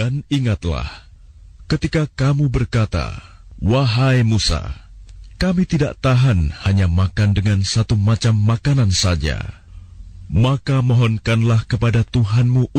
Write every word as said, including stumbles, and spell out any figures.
Dan ingatlah, ketika kamu berkata, "Wahai Musa, kami tidak tahan hanya makan dengan satu macam makanan saja," maka mohonkanlah kepada Tuhanmu